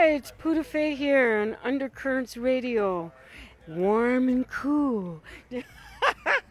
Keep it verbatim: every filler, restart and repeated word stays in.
Hi, it's Puda Fay here on Undercurrents Radio. Warm and cool.